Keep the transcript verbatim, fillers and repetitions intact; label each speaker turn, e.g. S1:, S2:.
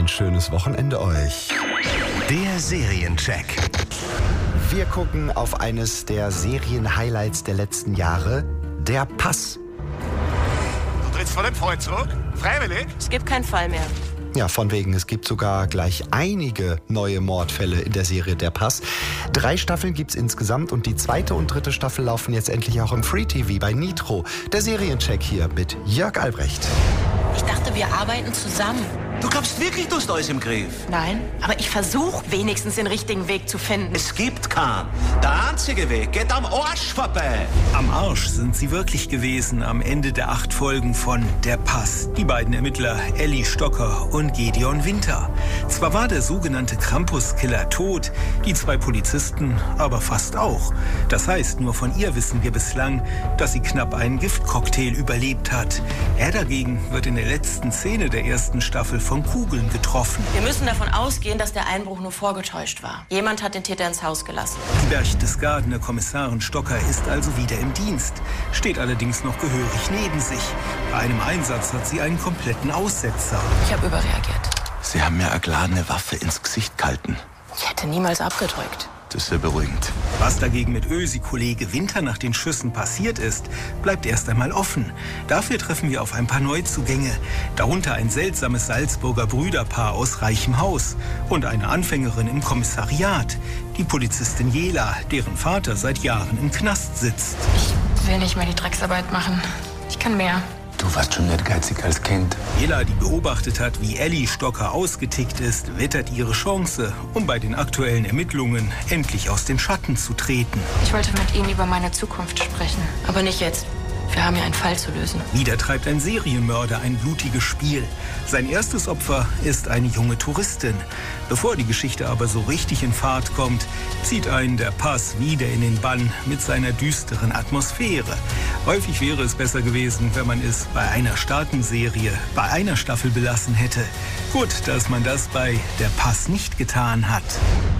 S1: ein schönes Wochenende euch.
S2: Der Seriencheck.
S1: Wir gucken auf eines der Serien-Highlights der letzten Jahre, Der Pass.
S3: Du trittst vor dem Freund zurück? Freiwillig?
S4: Es gibt keinen Fall mehr.
S1: Ja, von wegen, es gibt sogar gleich einige neue Mordfälle in der Serie Der Pass. Drei Staffeln gibt's insgesamt und die zweite und dritte Staffel laufen jetzt endlich auch im Free-T V bei Nitro. Der Seriencheck hier mit Jörg Albrecht.
S4: Ich dachte, wir arbeiten zusammen.
S2: Du glaubst wirklich, du hast alles im Griff?
S4: Nein, aber ich versuche wenigstens den richtigen Weg zu finden.
S2: Es gibt keinen. Der einzige Weg geht am Arsch vorbei.
S5: Am Arsch sind sie wirklich gewesen am Ende der acht Folgen von Der Pass. Die beiden Ermittler Ellie Stocker und Gedeon Winter. Zwar war der sogenannte Krampus-Killer tot, die zwei Polizisten aber fast auch. Das heißt, nur von ihr wissen wir bislang, dass sie knapp einen Giftcocktail überlebt hat. Er dagegen wird in der letzten Szene der ersten Staffel von Kugeln getroffen.
S4: Wir müssen davon ausgehen, dass der Einbruch nur vorgetäuscht war. Jemand hat den Täter ins Haus gelassen.
S5: Die Berchtesgadener Kommissarin Stocker ist also wieder im Dienst, steht allerdings noch gehörig neben sich. Bei einem Einsatz hat sie einen kompletten Aussetzer.
S4: Ich habe überreagiert.
S6: Sie haben mir eine geladene Waffe ins Gesicht gehalten.
S4: Ich hätte niemals abgedrückt.
S6: Das ist sehr beruhigend.
S5: Was dagegen mit Ösi-Kollege Winter nach den Schüssen passiert ist, bleibt erst einmal offen. Dafür treffen wir auf ein paar Neuzugänge. Darunter ein seltsames Salzburger Brüderpaar aus reichem Haus und eine Anfängerin im Kommissariat, die Polizistin Jela, deren Vater seit Jahren im Knast sitzt.
S7: Ich will nicht mehr die Drecksarbeit machen. Ich kann mehr.
S6: Du warst schon ehrgeizig als Kind.
S5: Jela, die beobachtet hat, wie Ellie Stocker ausgetickt ist, wittert ihre Chance, um bei den aktuellen Ermittlungen endlich aus den Schatten zu treten.
S7: Ich wollte mit Ihnen über meine Zukunft sprechen.
S4: Aber nicht jetzt. Wir haben ja einen Fall zu lösen.
S5: Wieder treibt ein Serienmörder ein blutiges Spiel. Sein erstes Opfer ist eine junge Touristin. Bevor die Geschichte aber so richtig in Fahrt kommt, zieht einen Der Pass wieder in den Bann mit seiner düsteren Atmosphäre. Häufig wäre es besser gewesen, wenn man es bei einer starken Serie, bei einer Staffel belassen hätte. Gut, dass man das bei Der Pass nicht getan hat.